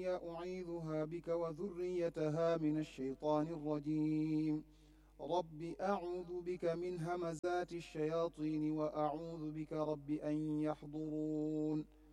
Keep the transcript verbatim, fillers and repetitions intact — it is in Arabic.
وإني أعيذها بك وذريتها من الشيطان الرجيم. رب أعوذ بك من همزات الشياطين وأعوذ بك رب أن يحضرون.